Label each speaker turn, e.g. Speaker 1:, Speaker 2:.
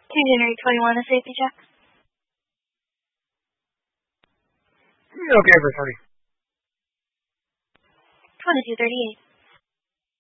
Speaker 1: Can you generate 21 a safety check?
Speaker 2: Okay, for 30.
Speaker 1: 2238.